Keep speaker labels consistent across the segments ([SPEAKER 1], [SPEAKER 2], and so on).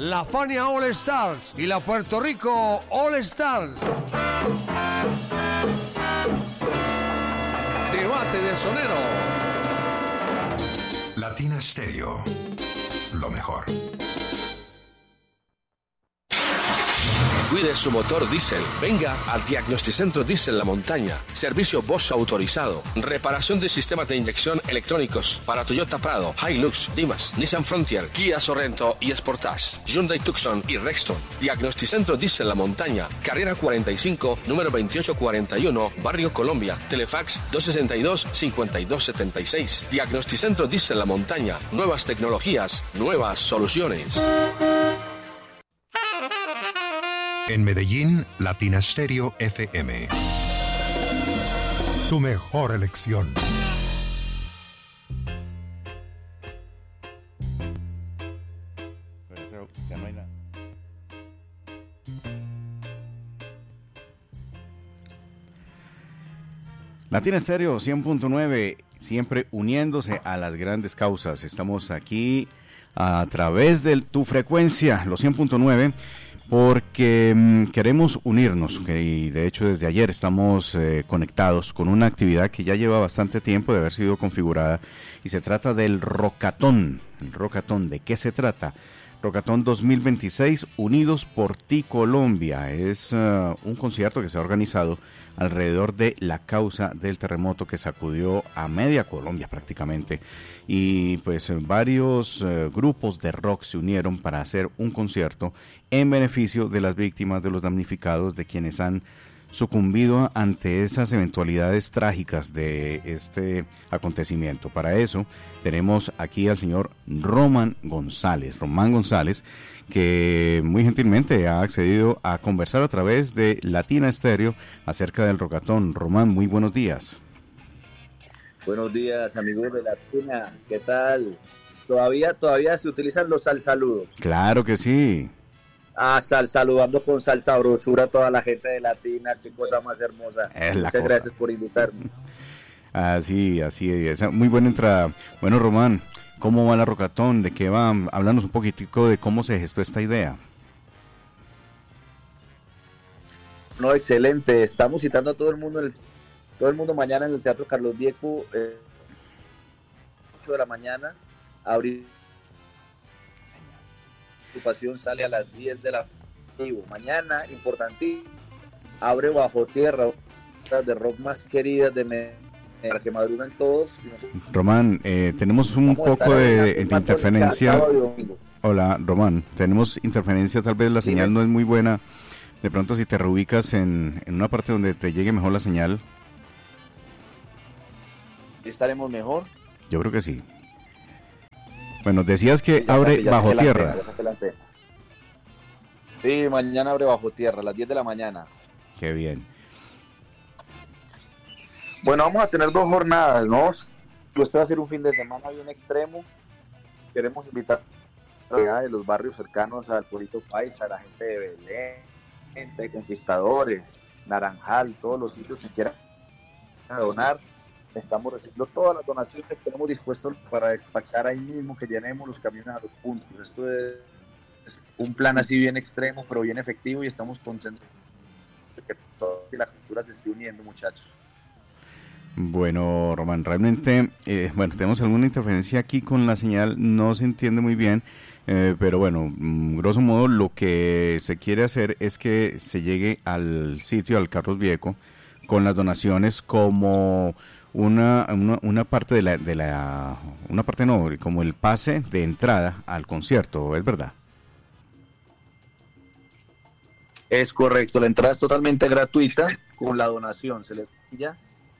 [SPEAKER 1] la Fania All Stars y la Puerto Rico All Stars. Debate de soneros.
[SPEAKER 2] Latina Stereo, lo mejor.
[SPEAKER 3] Cuide su motor diésel. Venga al Diagnosticentro Diesel La Montaña. Servicio Bosch autorizado. Reparación de sistemas de inyección electrónicos para Toyota Prado, Hilux, Dimas, Nissan Frontier, Kia Sorrento y Sportage, Hyundai Tucson y Rexton. Diagnosticentro Diesel La Montaña. Carrera 45, número 2841, Barrio Colombia. Telefax 262-5276. Diagnosticentro Diesel La Montaña. Nuevas tecnologías, nuevas soluciones.
[SPEAKER 2] En Medellín, Latina Stereo FM. Tu mejor elección.
[SPEAKER 4] Latina Stereo 100.9, siempre uniéndose a las grandes causas. Estamos aquí a través de tu frecuencia, los 100.9. Porque queremos unirnos, y de hecho desde ayer estamos conectados con una actividad que ya lleva bastante tiempo de haber sido configurada, y se trata del Rocatón. El Rocatón, ¿de qué se trata? Rocatón 2026, Unidos por Ti Colombia. Es un concierto que se ha organizado alrededor de la causa del terremoto que sacudió a media Colombia prácticamente. Y pues varios grupos de rock se unieron para hacer un concierto en beneficio de las víctimas, de los damnificados, de quienes han sucumbido ante esas eventualidades trágicas de este acontecimiento. Para eso tenemos aquí al señor Román González, que muy gentilmente ha accedido a conversar a través de Latina Stereo acerca del Rocatón. Román, muy buenos días.
[SPEAKER 5] Buenos días, amigos de Latina, ¿qué tal? ¿Todavía se utilizan los salsaludos?
[SPEAKER 4] Claro que sí.
[SPEAKER 5] Saludando con sal sabrosura a toda la gente de Latina, qué cosa más hermosa. Muchas gracias por invitarme.
[SPEAKER 4] Así es, muy buena entrada. Bueno, Román, ¿cómo va la Rocatón? ¿De qué va? Háblanos un poquitico de cómo se gestó esta idea.
[SPEAKER 5] No, excelente. Estamos citando a todo el mundo mañana en el Teatro Carlos Vieco, 8 de la mañana, abrir. Su pasión sale a las 10 de la noche. Mañana, importantísimo, abre Bajo Tierra, de rock más queridas de Medellín, para que madrugan todos.
[SPEAKER 4] Román, tenemos un poco de interferencia. Hola, Román, tenemos interferencia, tal vez la señal no es muy buena. De pronto, si te reubicas en una parte donde te llegue mejor la señal.
[SPEAKER 5] ¿Estaremos mejor?
[SPEAKER 4] Yo creo que sí. Bueno, decías que abre Bajo Tierra.
[SPEAKER 5] Sí, mañana abre Bajo Tierra, a las 10 de la mañana.
[SPEAKER 4] Qué bien.
[SPEAKER 5] Bueno, vamos a tener 2 jornadas, ¿no? Este va a ser un fin de semana bien extremo. Queremos invitar de los barrios cercanos al pueblito Paisa, a la gente de Belén, gente de Conquistadores, Naranjal, todos los sitios que quieran donar. Estamos recibiendo todas las donaciones que estamos dispuestos para despachar ahí mismo, que llenemos los camiones a los puntos. Esto es un plan así bien extremo, pero bien efectivo, y estamos contentos de que toda la cultura se esté uniendo, muchachos.
[SPEAKER 4] Bueno, Román, realmente, tenemos alguna interferencia aquí con la señal, no se entiende muy bien, pero bueno, grosso modo lo que se quiere hacer es que se llegue al sitio, al Carlos Vieco, con las donaciones como una parte una parte no, como el pase de entrada al concierto, ¿es verdad?
[SPEAKER 5] Es correcto, la entrada es totalmente gratuita, con la donación se le pilla,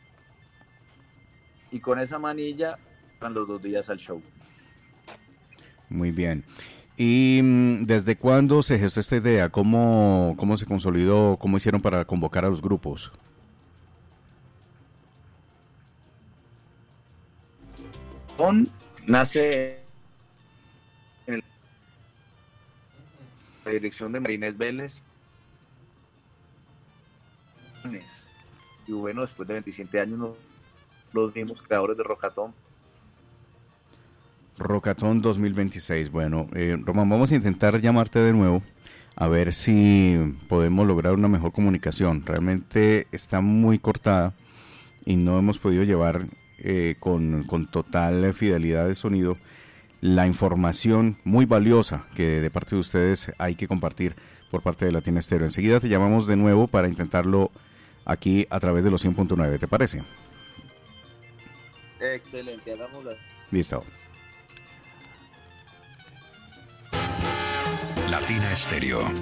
[SPEAKER 5] y con esa manilla van los 2 días al show.
[SPEAKER 4] Muy bien. ¿Y desde cuándo se gestó esta idea? ¿Cómo se consolidó? ¿Cómo hicieron para convocar a los grupos?
[SPEAKER 5] Nace en la dirección de Marinés Vélez, y bueno, después de 27 años los mismos creadores de Rocatón
[SPEAKER 4] Rocatón 2026. Bueno, Román, vamos a intentar llamarte de nuevo a ver si podemos lograr una mejor comunicación. Realmente está muy cortada y no hemos podido llevar con total fidelidad de sonido la información muy valiosa que de parte de ustedes hay que compartir por parte de Latina Estéreo. Enseguida te llamamos de nuevo para intentarlo aquí a través de los 100.9, ¿te parece?
[SPEAKER 5] Excelente, hagámoslo.
[SPEAKER 4] Listo.
[SPEAKER 2] Latina Estéreo.